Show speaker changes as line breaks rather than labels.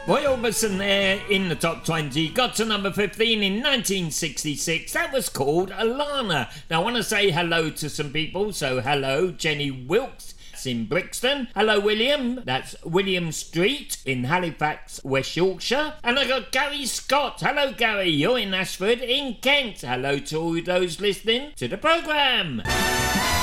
Roy Orbison there in the top 20, got to number 15 in 1966. That was called Alana. Now I want to say hello to some people. So hello, Jenny Wilkes in Brixton. Hello, William. That's William Street in Halifax, West Yorkshire. And I got Gary Scott. Hello, Gary. You're in Ashford in Kent. Hello to all those listening to the programme.